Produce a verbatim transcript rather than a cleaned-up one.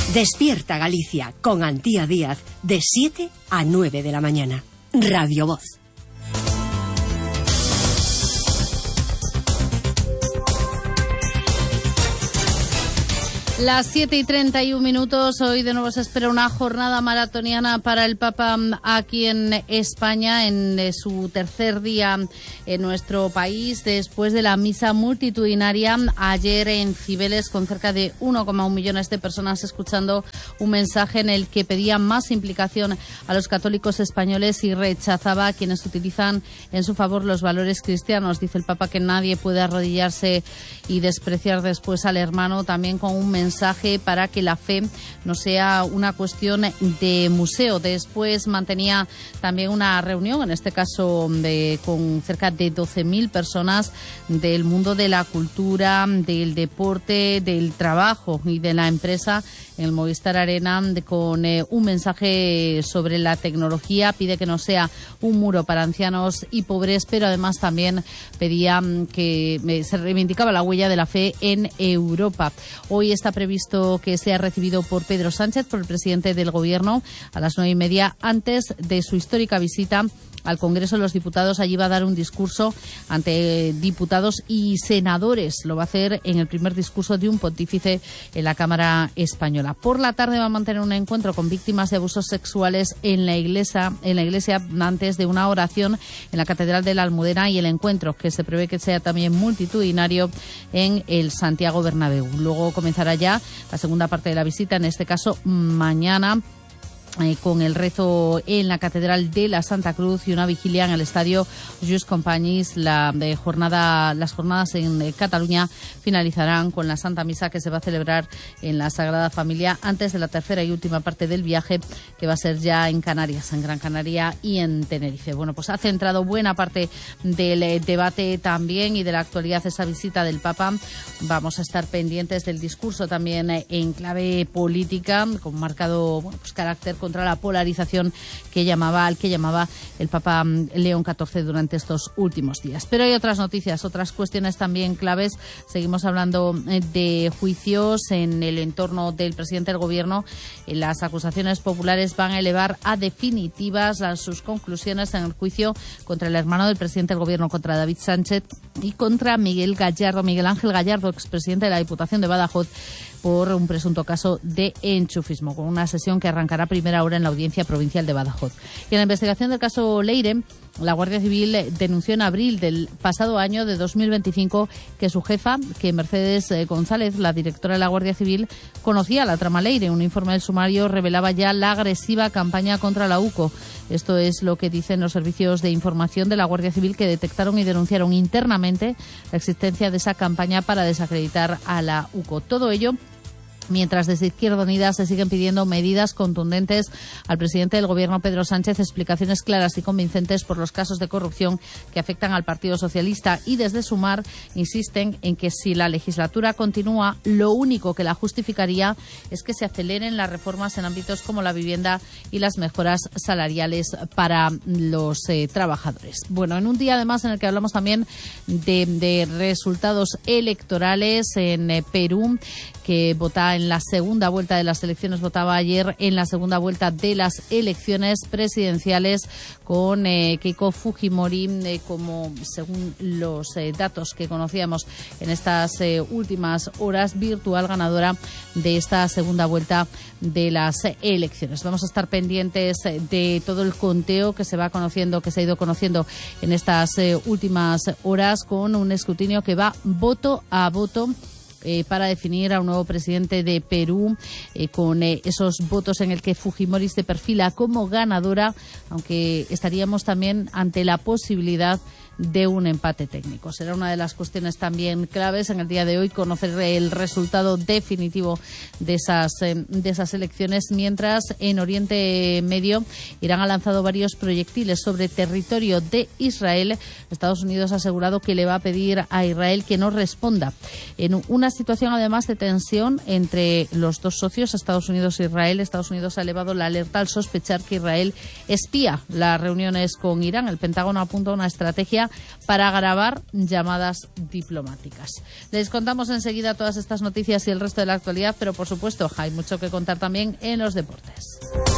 Despierta Galicia con Antía Díaz de siete a nueve de la mañana. Radio Voz. Las siete y treinta y un minutos, hoy de nuevo se espera una jornada maratoniana para el Papa aquí en España, en su tercer día en nuestro país, después de la misa multitudinaria ayer en Cibeles, con cerca de uno coma uno millones de personas escuchando un mensaje en el que pedía más implicación a los católicos españoles y rechazaba a quienes utilizan en su favor los valores cristianos. Dice el Papa que nadie puede arrodillarse y despreciar después al hermano, también con un mensaje mensaje para que la fe no sea una cuestión de museo. Después mantenía también una reunión, en este caso de, con cerca de doce mil personas del mundo de la cultura, del deporte, del trabajo y de la empresa en el Movistar Arena, de, con eh, un mensaje sobre la tecnología. Pide que no sea un muro para ancianos y pobres, pero además también pedía que eh, se reivindicaba la huella de la fe en Europa. Hoy está previsto que sea recibido por Pedro Sánchez, por el presidente del Gobierno, a las nueve y media, antes de su histórica visita al Congreso de los Diputados. Allí va a dar un discurso ante diputados y senadores. Lo va a hacer en el primer discurso de un pontífice en la Cámara Española. Por la tarde va a mantener un encuentro con víctimas de abusos sexuales en la iglesia, en la iglesia antes de una oración en la Catedral de la Almudena, y el encuentro, que se prevé que sea también multitudinario, en el Santiago Bernabéu. Luego comenzará ya la segunda parte de la visita, en este caso mañana, Eh, con el rezo en la Catedral de la Santa Cruz y una vigilia en el estadio Just Companys. La de jornada, las jornadas en eh, Cataluña finalizarán con la Santa Misa, que se va a celebrar en la Sagrada Familia antes de la tercera y última parte del viaje, que va a ser ya en Canarias, en Gran Canaria y en Tenerife. Bueno, pues ha centrado buena parte del eh, debate también y de la actualidad esa visita del Papa. Vamos a estar pendientes del discurso también eh, en clave política, con marcado bueno, pues carácter contra la polarización que llamaba, al que llamaba el Papa León catorce durante estos últimos días. Pero hay otras noticias, otras cuestiones también claves. Seguimos hablando de juicios en el entorno del presidente del Gobierno. Las acusaciones populares van a elevar a definitivas las, sus conclusiones en el juicio contra el hermano del presidente del Gobierno, contra David Sánchez, y contra Miguel Gallardo, Miguel Ángel Gallardo, expresidente de la Diputación de Badajoz, por un presunto caso de enchufismo, con una sesión que arrancará a primera hora en la Audiencia Provincial de Badajoz. Y en la investigación del caso Leire, la Guardia Civil denunció en abril del pasado año de dos mil veinticinco que su jefa, que Mercedes González, la directora de la Guardia Civil, conocía la trama Leire. Un informe del sumario revelaba ya la agresiva campaña contra la UCO. Esto es lo que dicen los servicios de información de la Guardia Civil, que detectaron y denunciaron internamente la existencia de esa campaña para desacreditar a la UCO. Todo ello mientras desde Izquierda Unida se siguen pidiendo medidas contundentes al presidente del Gobierno, Pedro Sánchez, explicaciones claras y convincentes por los casos de corrupción que afectan al Partido Socialista, y desde Sumar insisten en que si la legislatura continúa, lo único que la justificaría es que se aceleren las reformas en ámbitos como la vivienda y las mejoras salariales para los eh, trabajadores. Bueno, en un día además en el que hablamos también de, de resultados electorales en eh, Perú, que vota en la segunda vuelta de las elecciones, votaba ayer en la segunda vuelta de las elecciones presidenciales, con eh, Keiko Fujimori eh, como, según los eh, datos que conocíamos en estas eh, últimas horas, virtual ganadora de esta segunda vuelta de las elecciones. Vamos a estar pendientes de todo el conteo que se va conociendo, que se ha ido conociendo en estas eh, últimas horas, con un escrutinio que va voto a voto Eh, para definir a un nuevo presidente de Perú, eh, con eh, esos votos en el que Fujimori se perfila como ganadora, aunque estaríamos también ante la posibilidad de un empate técnico. Será una de las cuestiones también claves en el día de hoy, conocer el resultado definitivo de esas, eh, de esas elecciones, mientras en Oriente Medio Irán ha lanzado varios proyectiles sobre territorio de Israel. Estados Unidos ha asegurado que le va a pedir a Israel que no responda, en una situación además de tensión entre los dos socios, Estados Unidos e Israel. Estados Unidos ha elevado la alerta al sospechar que Israel espía las reuniones con Irán. El Pentágono apunta a una estrategia utiliza para grabar llamadas diplomáticas. Les contamos enseguida todas estas noticias y el resto de la actualidad, pero por supuesto hay mucho que contar también en los deportes.